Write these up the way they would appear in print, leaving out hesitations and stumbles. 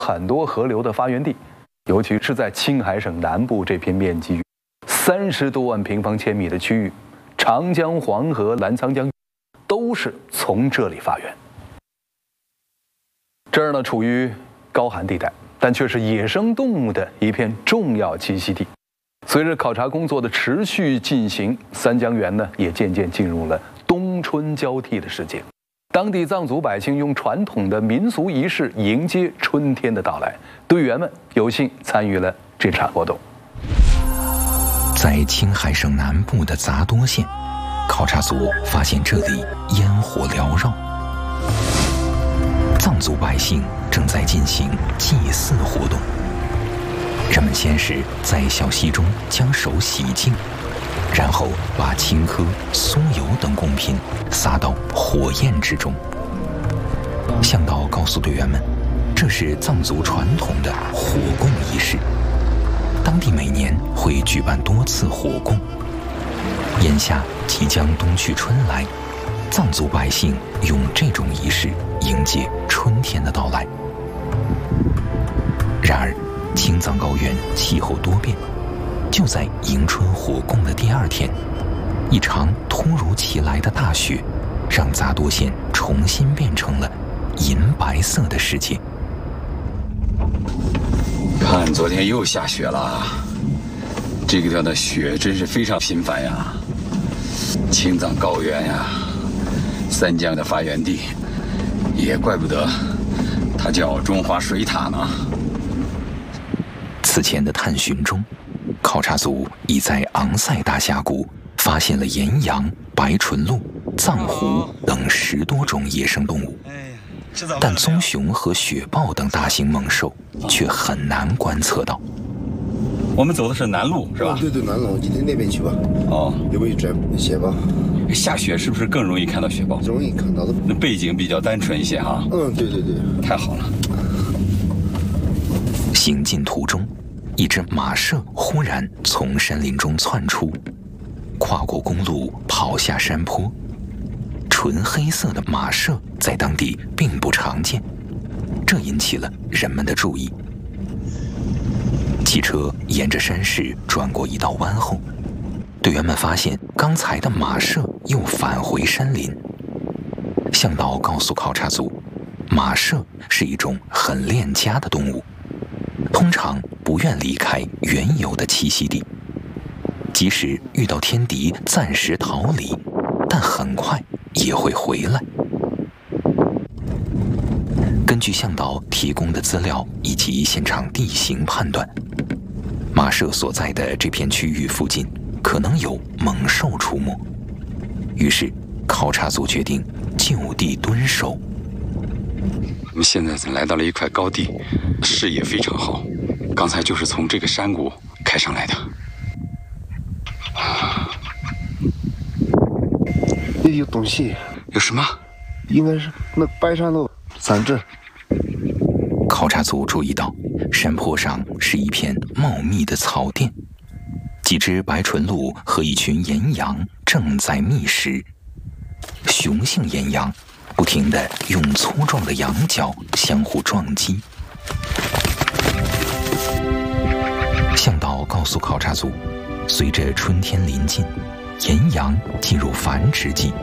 很多河流的发源地，尤其是在青海省南部这片面积30多万平方千米的区域，长江、黄河、澜沧江都是从这里发源。这儿呢处于高寒地带，但却是野生动物的一片重要栖息地。随着考察工作的持续进行，三江源呢也渐渐进入了冬春交替的时节。当地藏族百姓用传统的民俗仪式迎接春天的到来，队员们有幸参与了这场活动。 在青海省南部的杂多县，考察组发现这里烟火缭绕，藏族百姓正在进行祭祀活动。人们先是在小溪中将手洗净，然后把青稞、酥油等贡品撒到火焰之中。向导告诉队员们，这是藏族传统的火供仪式，当地每年会举办多次火供。眼下即将冬去春来，藏族百姓用这种仪式迎接春天的到来。然而，青藏高原气候多变，就在迎春火供的第2天，一场突如其来的大雪，让杂多县重新变成了银白色的世界。 看，昨天又下雪了，这个地方的雪真是非常频繁呀。青藏高原呀，三江的发源地，也怪不得它叫中华水塔呢。 此前的探寻中，考察组已在昂塞大峡谷发现了岩羊、白唇鹿、藏狐等10多种野生动物，但棕熊和雪豹等大型猛兽却很难观测到。 我们走的是南路，是吧？ 对，南路，今天那边去吧。 哦， 有没有转雪豹？ 下雪是不是更容易看到雪豹？ 容易看到的。 那背景比较单纯一些哈。 对， 太好了。 行进途中，一只马舍忽然从山林中窜出，跨过公路，跑下山坡。纯黑色的马舍在当地并不常见，这引起了人们的注意。汽车沿着山势转过一道弯后，队员们发现刚才的马舍又返回山林。向导告诉考察组，马舍是一种很恋家的动物，通常不愿离开原有的栖息地，即使遇到天敌暂时逃离，但很快也会回来。根据向导提供的资料以及现场地形判断，马舍所在的这片区域附近可能有猛兽出没，于是考察组决定就地蹲守。 我们现在来到了一块高地，视野非常好，刚才就是从这个山谷开上来的。 那里有东西。 有什么？ 应该是那白山鹿3只。 考察组注意到，山坡上是一片茂密的草甸，几只白唇鹿和一群岩羊正在觅食。雄性岩羊不停地用粗壮的羊角相互撞击。向导告诉考察组，随着春天临近，岩羊进入繁殖季。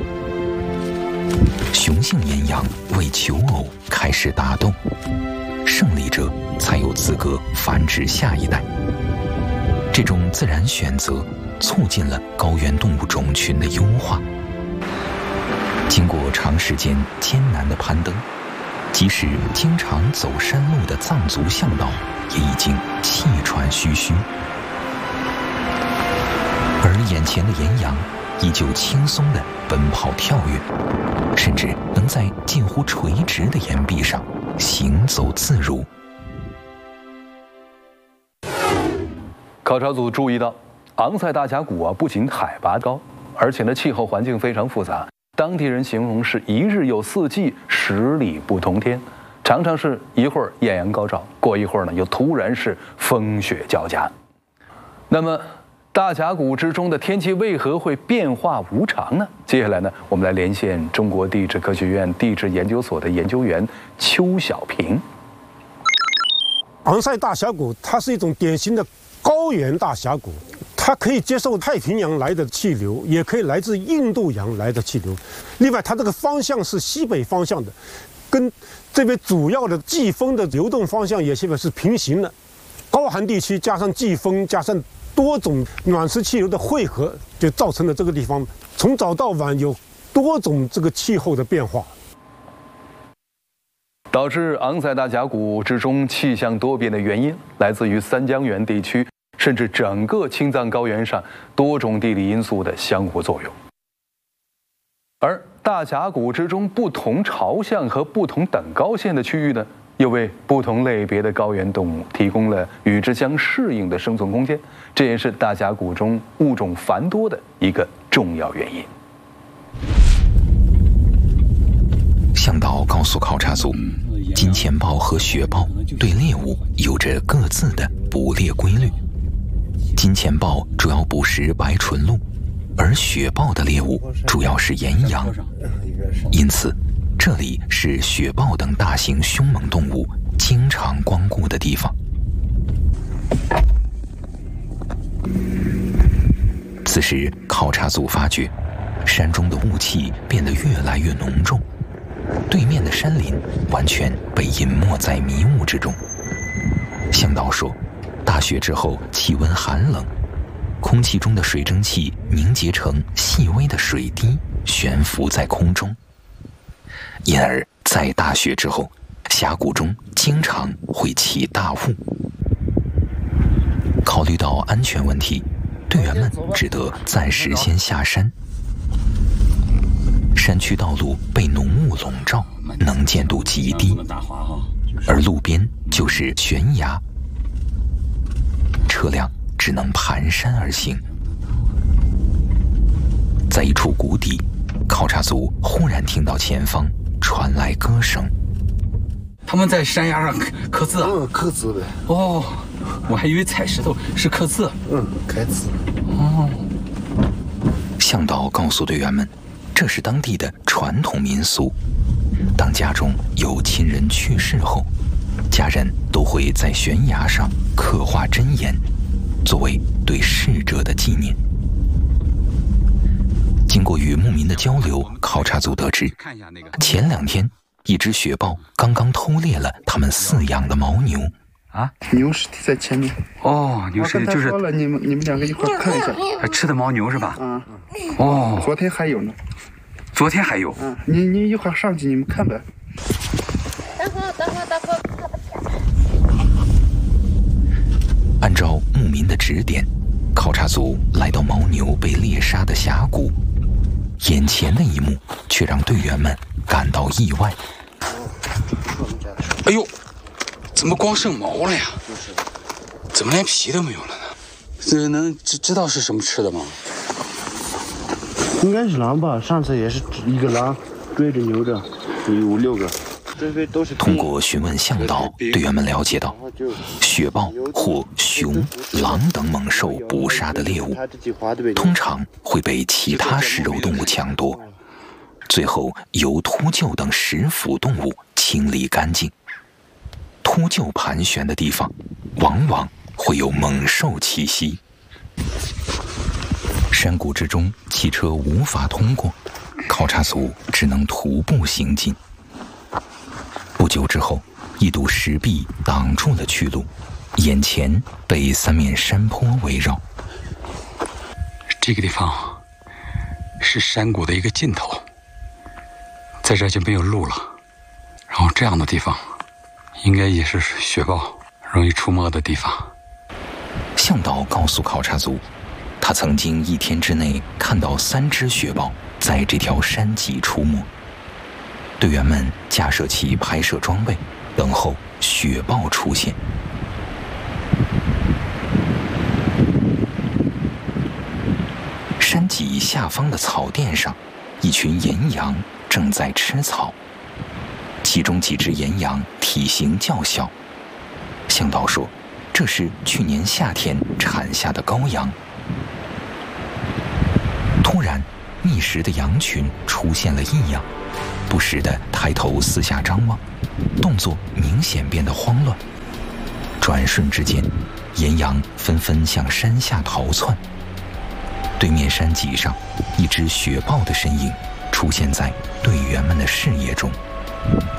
雄性岩羊为求偶开始打斗，胜利者才有资格繁殖下一代。这种自然选择促进了高原动物种群的优化。经过长时间艰难的攀登，即使经常走山路的藏族向导也已经气喘吁吁，而眼前的岩羊依旧轻松地奔跑跳跃，甚至能在近乎垂直的岩壁上行走自如。 考察组注意到，昂塞大峡谷不仅海拔高，而且呢气候环境非常复杂。当地人形容是一日有4季，10里不同天，常常是一会儿艳阳高照，过一会儿呢又突然是风雪交加。那么大峡谷之中的天气为何会变化无常呢？接下来呢，我们来连线中国地质科学院地质研究所的研究员邱小平。 昂塞大峡谷它是一种典型的高原大峡谷，它可以接受太平洋来的气流，也可以来自印度洋来的气流。另外，它这个方向是西北方向的，跟这边主要的季风的流动方向也基本是平行的。高寒地区加上季风，加上多种暖湿气流的汇合，就造成了这个地方从早到晚有多种这个气候的变化。 导致昂塞大峡谷之中气象多变的原因，来自于三江源地区甚至整个青藏高原上多种地理因素的相互作用。而大峡谷之中不同朝向和不同等高线的区域呢，又为不同类别的高原动物提供了与之相适应的生存空间，这也是大峡谷中物种繁多的一个重要原因。 向导告诉考察组，金钱豹和雪豹对猎物有着各自的捕猎规律。金钱豹主要捕食白唇鹿，而雪豹的猎物主要是岩羊，因此这里是雪豹等大型凶猛动物经常光顾的地方。此时，考察组发觉，山中的雾气变得越来越浓重，对面的山林完全被隐没在迷雾之中。向导说，大雪之后气温寒冷，空气中的水蒸气凝结成细微的水滴，悬浮在空中。因而在大雪之后，峡谷中经常会起大雾。考虑到安全问题，队员们只得暂时先下山。山区道路被浓雾笼罩，能见度极低，而路边就是悬崖，车辆只能蹒跚而行。在一处谷底，考察组忽然听到前方传来歌声。 他们在山崖上刻字啊？ 刻字呗。 哦，我还以为踩石头是刻字。 刻字。 哦。 向导告诉队员们，这是当地的传统民俗。当家中有亲人去世后，家人都会在悬崖上刻画真言，作为对逝者的纪念。经过与牧民的交流，考察组得知，前2天一只雪豹刚刚偷猎了他们饲养的牦牛。 啊， 牛尸体在前面。 哦，牛尸体就是说了，你们2个一块看一下。 吃的牦牛是吧？ 哦，昨天还有呢。 昨天还有。 你一会儿上去你们看呗。 等会。 按照牧民的指点，考察组来到牦牛被猎杀的峡谷，眼前的一幕却让队员们感到意外。 哎呦，怎么光剩毛了呀？怎么连皮都没有了呢？这能知道是什么吃的吗？ 应该是狼吧，上次也是一个狼追着牛着，有5、6个。 通过询问向导，队员们了解到，雪豹或熊、狼等猛兽捕杀的猎物，通常会被其他食肉动物抢夺，最后由秃鹫等食腐动物清理干净。秃鹫盘旋的地方，往往会有猛兽栖息。山谷之中，汽车无法通过，考察组只能徒步行进。不久之后，一堵石壁挡住了去路，眼前被3面山坡围绕。 这个地方是山谷的一个尽头，在这就没有路了。然后这样的地方，应该也是雪豹容易出没的地方。 向导告诉考察组，他曾经1天之内看到3只雪豹在这条山脊出没。队员们架设起拍摄装备，等候雪豹出现。山脊下方的草甸上，一群岩羊正在吃草，其中几只岩羊体型较小。向导说，这是去年夏天产下的羔羊。突然，觅食的羊群出现了异样，不时地抬头四下张望，动作明显变得慌乱。 转瞬之间，岩羊纷纷向山下逃窜。对面山脊上，一只雪豹的身影出现在队员们的视野中。